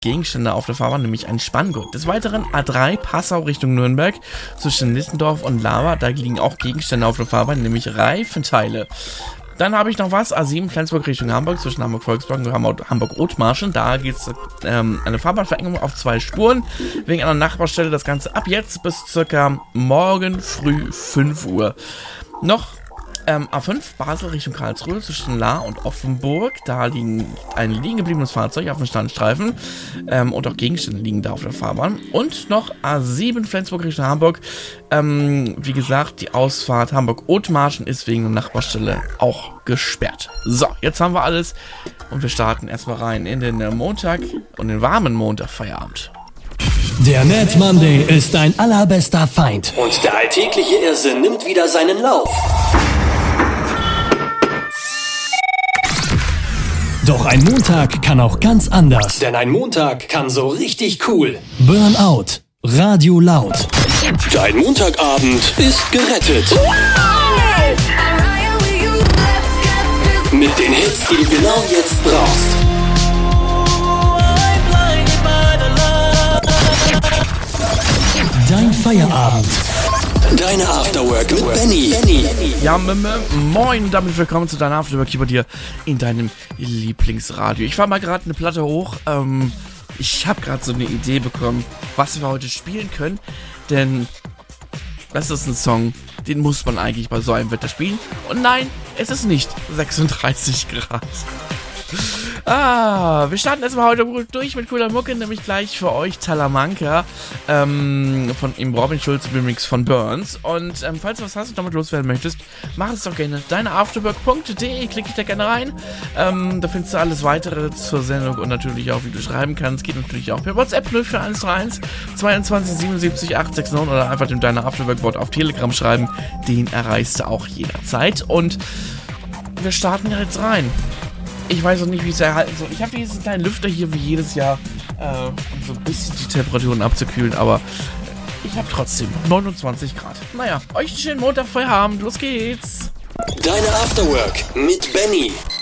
Gegenstände auf der Fahrbahn, nämlich ein Spanngurt. Des Weiteren A3 Passau Richtung Nürnberg zwischen Nittendorf und Lava, da liegen auch Gegenstände auf der Fahrbahn, nämlich Reifenteile. Dann habe ich noch was, A7 Flensburg Richtung Hamburg, zwischen Hamburg-Volkspark und Hamburg-Othmarschen. Da geht es eine Fahrbahnverengung auf 2 Spuren, wegen einer Nachbarstelle. Das Ganze ab jetzt bis circa morgen früh 5 Uhr. Noch A5 Basel Richtung Karlsruhe zwischen Lahr und Offenburg. Da liegen ein liegen gebliebenes Fahrzeug auf dem Standstreifen und auch Gegenstände liegen da auf der Fahrbahn. Und noch A7 Flensburg Richtung Hamburg. Wie gesagt, die Ausfahrt Hamburg-Othmarschen ist wegen der Nachbarstelle auch gesperrt. So, jetzt haben wir alles und wir starten erstmal rein in den Montag und den warmen Montag-Feierabend. Der Mad Monday ist dein allerbester Feind. Und der alltägliche Irrsinn nimmt wieder seinen Lauf. Doch ein Montag kann auch ganz anders. Denn ein Montag kann so richtig cool. Burnout. Radio laut. Dein Montagabend ist gerettet. Mit den Hits, die du genau jetzt brauchst. Dein Feierabend. Deine Afterwork mit Benny. Ja, moin und damit willkommen zu deiner Afterwork hier bei dir in deinem Lieblingsradio. Ich fahr mal gerade eine Platte hoch. Ich habe gerade so eine Idee bekommen, was wir heute spielen können. Denn das ist ein Song, den muss man eigentlich bei so einem Wetter spielen. Und nein, es ist nicht 36 Grad. Wir starten erstmal heute durch mit cooler Mucke, nämlich gleich für euch Talamanca von im Robin Schulz Remix von Burns. Und falls du was hast und damit loswerden möchtest, mach es doch gerne. Deineafterwork.de, klicke ich da gerne rein. Da findest du alles weitere zur Sendung und natürlich auch, wie du schreiben kannst. Geht natürlich auch per WhatsApp 04131 22 77 869 oder einfach dem Deine Afterwork-Bot auf Telegram schreiben. Den erreichst du auch jederzeit. Und wir starten jetzt rein. Ich weiß auch nicht, wie ich es erhalten soll. Ich habe diesen kleinen Lüfter hier wie jedes Jahr, um so ein bisschen die Temperaturen abzukühlen, aber ich habe trotzdem 29 Grad. Naja, euch einen schönen Montag, Feierabend, los geht's! Deine Afterwork mit Benny.